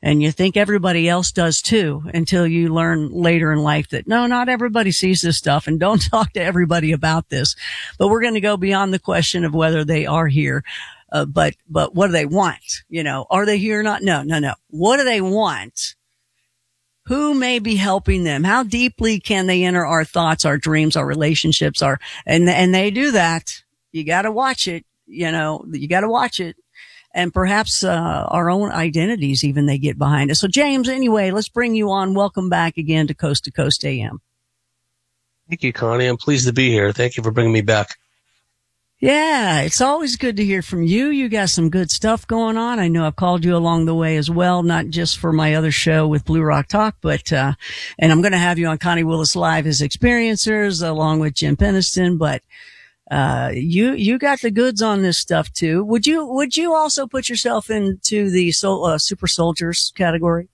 And you think everybody else does too, until you learn later in life that no, not everybody sees this stuff, and don't talk to everybody about this. But we're going to go beyond the question of whether they are here. But what do they want? You know, are they here or not? No. What do they want? Who may be helping them? How deeply can they enter our thoughts, our dreams, our relationships, and they do that. You got to watch it. You know, you got to watch it. And perhaps, our own identities even they get behind us. So James, anyway, let's bring you on. Welcome back again to Coast AM. Thank you, Connie. I'm pleased to be here. Thank you for bringing me back. Yeah, it's always good to hear from you. You got some good stuff going on. I know I've called you along the way as well, not just for my other show with Blue Rock Talk, but, and I'm going to have you on Connie Willis Live as Experiencers along with Jim Peniston, but, you got the goods on this stuff too. Would you also put yourself into the super soldiers category?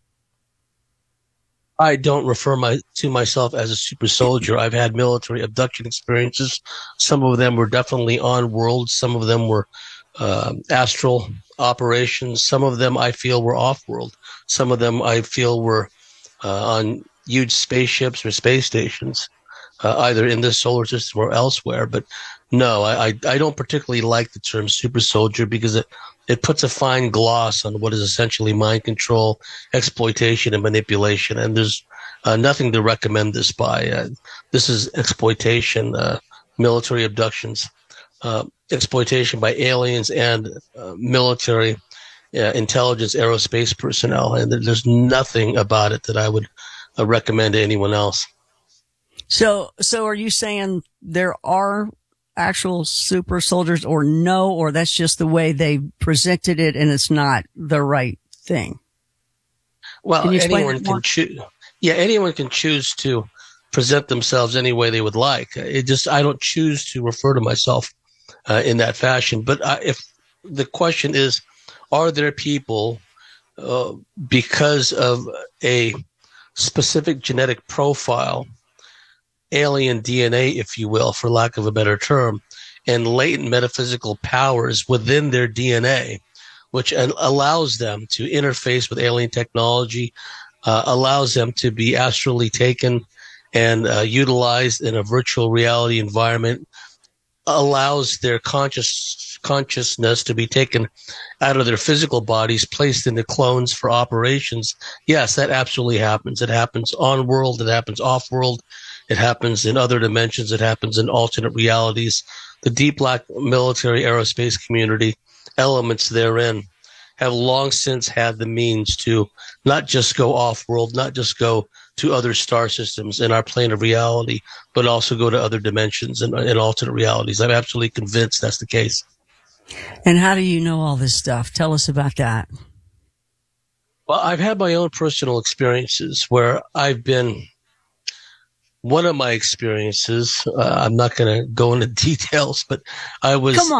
I don't refer to myself as a super soldier. I've had military abduction experiences. Some of them were definitely on world. Some of them were astral operations. Some of them I feel were off world. Some of them I feel were on huge spaceships or space stations, either in this solar system or elsewhere. But no, I don't particularly like the term super soldier because it puts a fine gloss on what is essentially mind control, exploitation, and manipulation. And there's nothing to recommend this by. This is exploitation, military abductions, exploitation by aliens and military intelligence, aerospace personnel. And there's nothing about it that I would recommend to anyone else. So are you saying there are actual super soldiers, or no, or that's just the way they presented it and it's not the right thing? Well, anyone can choose. Yeah, anyone can choose to present themselves any way they would like. I don't choose to refer to myself in that fashion. But if the question is, are there people because of a specific genetic profile, alien DNA, if you will, for lack of a better term, and latent metaphysical powers within their DNA, which allows them to interface with alien technology, allows them to be astrally taken and utilized in a virtual reality environment, allows their consciousness to be taken out of their physical bodies, placed into clones for operations. Yes, that absolutely happens. It happens on world. It happens off world. It happens in other dimensions. It happens in alternate realities. The deep black military aerospace community, elements therein, have long since had the means to not just go off-world, not just go to other star systems in our plane of reality, but also go to other dimensions and alternate realities. I'm absolutely convinced that's the case. And how do you know all this stuff? Tell us about that. Well, I've had my own personal experiences where I've been... One of my experiences, I'm not going to go into details, but I was Come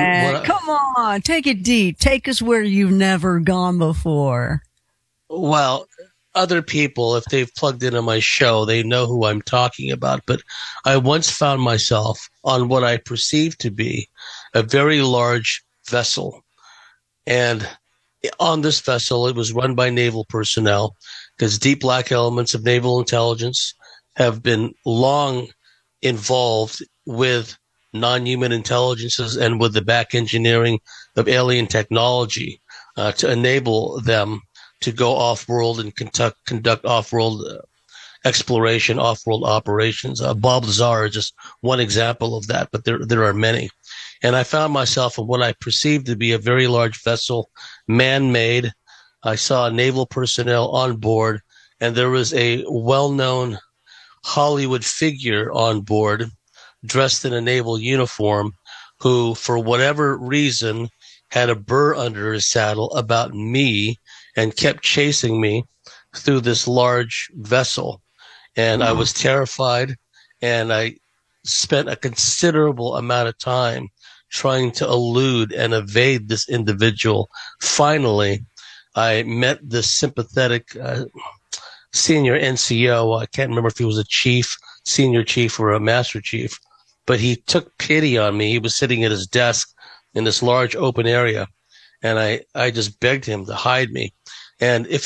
on, take it deep. Take us where you've never gone before. Well, other people, if they've plugged into my show, they know who I'm talking about. But I once found myself on what I perceived to be a very large vessel. And on this vessel, it was run by naval personnel, because deep black elements of naval intelligence have been long involved with non-human intelligences and with the back engineering of alien technology to enable them to go off-world and conduct off-world exploration, off-world operations. Bob Lazar is just one example of that, but there are many. And I found myself in what I perceived to be a very large vessel, man-made. I saw naval personnel on board, and there was a well-known Hollywood figure on board dressed in a naval uniform who, for whatever reason, had a burr under his saddle about me and kept chasing me through this large vessel. And I was terrified, and I spent a considerable amount of time trying to elude and evade this individual. Finally, I met this sympathetic senior NCO. I can't remember if he was a chief, senior chief, or a master chief, but he took pity on me. He was sitting at his desk in this large open area, and I just begged him to hide me. And if